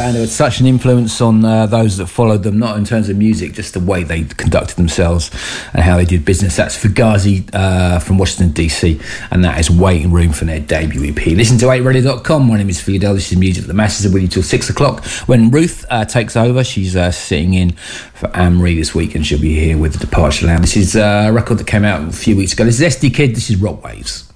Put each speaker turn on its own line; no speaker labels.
band who had such an influence on those that followed them, not in terms of music, just the way they conducted themselves and how they did business. That's Fugazi from Washington, D.C., and that is Waiting Room for their debut EP. Listen to 8radio.com. My name is Phil Dell. This is Music for the Masses. I'm with you till 6 o'clock when Ruth takes over. She's sitting in for Anne-Marie this week, and she'll be here with the Departure Lounge. This is a record that came out a few weeks ago. This is SD Kid. This is Rock Waves.